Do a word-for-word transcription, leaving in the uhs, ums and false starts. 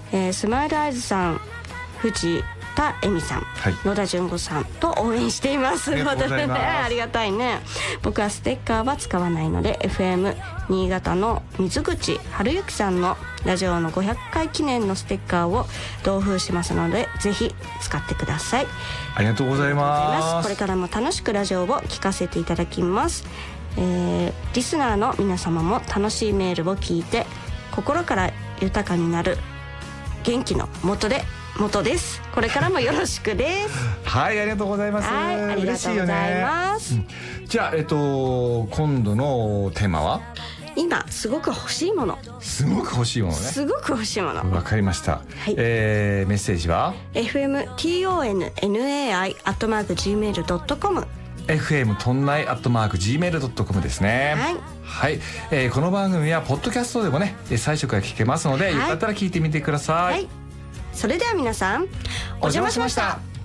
えー、スマイルアイズさん、藤田恵美さん、はい、野田純子さんと応援しています。 ありがとうございます。 ありがたいね。僕はステッカーは使わないので エフエム 新潟の水口春之さんのラジオのごひゃっかい記念のステッカーを同封しますので、ぜひ使ってください。 ありがとうございます。 これからも楽しくラジオを聞かせていただきます。えー、リスナーの皆様も楽しいメールを聞いて心から豊かになる元気の元で元です。これからもよろしくですはい、ありがとうございます。 はい、ありがとうございます、 ね、うん、じゃあ、えっと、今度のテーマは今すごく欲しいもの。 すごく欲しいものね。 すごく欲しいもの。 わかりました、はい。えー、メッセージはエフエム トンナイ アットマーク ジーメール ドットコムエフエム トンナイ アットマーク ジーメール ドットコム ですね。 はい、 はい、えー、この番組はポッドキャストでもね最初から聞けますので、はい、よかったら聞いてみてください。はい、 それでは皆さんお邪魔しました。